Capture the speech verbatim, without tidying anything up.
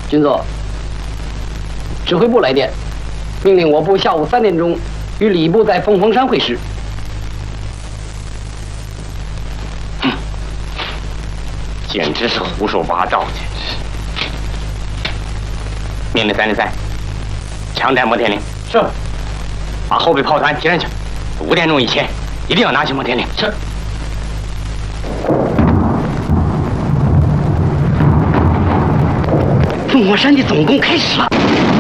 军座，指挥部来电，命令我部下午三点钟与礼部在凤凰山会师。 哼，简直是胡说八道！简直是。命令三零三，强占摩天岭。 是。 把后备炮团接上去，五点钟以前一定要拿下摩天岭。 是。凤凰山的总攻开始了。